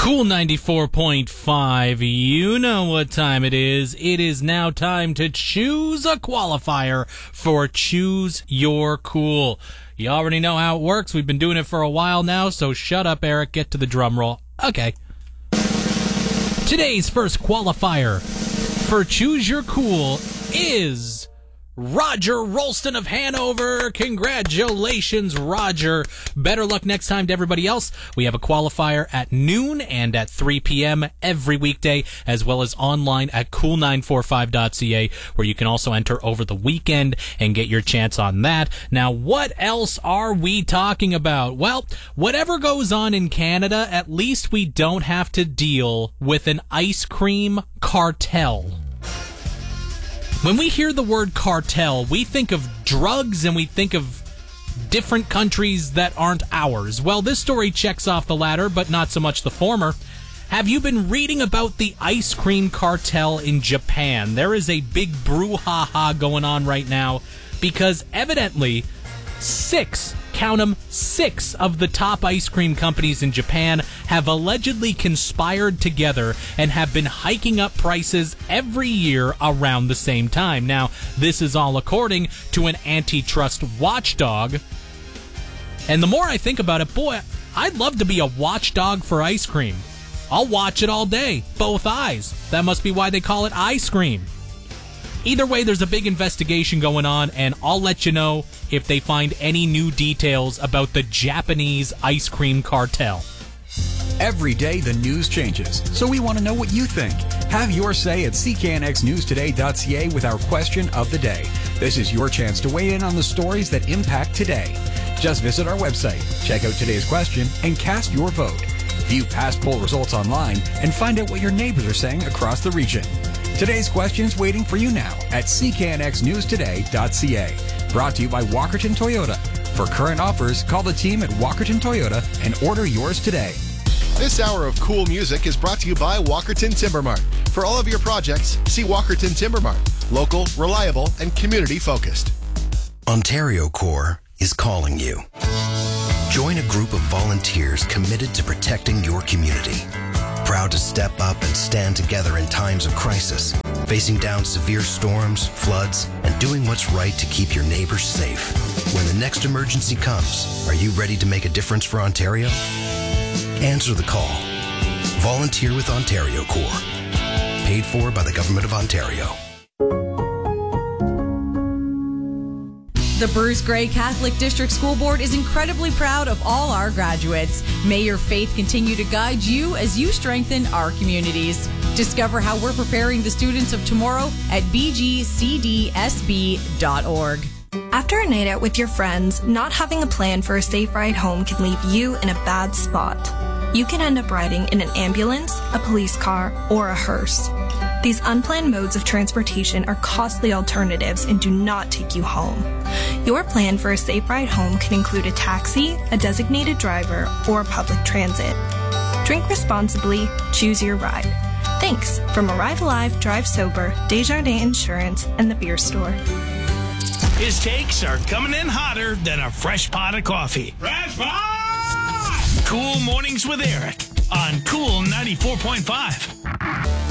Cool 94.5, you know what time it is. It is now time to choose a qualifier for Choose Your Cool. You already know how it works. We've been doing it for a while now, so shut up, Eric. Get to the drum roll. Okay. Today's first qualifier for Choose Your Cool is Roger Rolston of Hanover. Congratulations, Roger. Better luck next time to everybody else. We have a qualifier at noon and at 3 p.m. every weekday, as well as online at cool945.ca, where you can also enter over the weekend and get your chance on that. Now, what else are we talking about? Well, whatever goes on in Canada, at least we don't have to deal with an ice cream cartel. When we hear the word cartel, we think of drugs and we think of different countries that aren't ours. Well, this story checks off the latter, but not so much the former. Have you been reading about the ice cream cartel in Japan? There is a big brouhaha going on right now because evidently six of the top ice cream companies in Japan have allegedly conspired together and have been hiking up prices every year around the same time. Now, this is all according to an antitrust watchdog. And the more I think about it, boy, I'd love to be a watchdog for ice cream. I'll watch it all day, both eyes. That must be why they call it ice cream. Either way, there's a big investigation going on, and I'll let you know if they find any new details about the Japanese ice cream cartel. Every day the news changes, so we want to know what you think. Have your say at cknxnewstoday.ca with our question of the day. This is your chance to weigh in on the stories that impact today. Just visit our website, check out today's question, and cast your vote. View past poll results online and find out what your neighbors are saying across the region. Today's question's waiting for you now at cknxnewstoday.ca. Brought to you by Walkerton Toyota. For current offers, call the team at Walkerton Toyota and order yours today. This hour of cool music is brought to you by Walkerton Timber Mart. For all of your projects, see Walkerton Timber Mart. Local, reliable, and community-focused. Ontario Corps is calling you. Join a group of volunteers committed to protecting your community. Proud to step up and stand together in times of crisis, facing down severe storms, floods, and doing what's right to keep your neighbors safe. When the next emergency comes, are you ready to make a difference for Ontario? Answer the call. Volunteer with Ontario Corps. Paid for by the Government of Ontario. The Bruce Grey Catholic District School Board is incredibly proud of all our graduates. May your faith continue to guide you as you strengthen our communities. Discover how we're preparing the students of tomorrow at bgcdsb.org. After a night out with your friends, not having a plan for a safe ride home can leave you in a bad spot. You can end up riding in an ambulance, a police car, or a hearse. These unplanned modes of transportation are costly alternatives and do not take you home. Your plan for a safe ride home can include a taxi, a designated driver, or public transit. Drink responsibly, choose your ride. Thanks from Arrive Alive, Drive Sober, Desjardins Insurance, and the Beer Store. His takes are coming in hotter than a fresh pot of coffee. Fresh pot! Cool Mornings with Eric on Cool 94.5.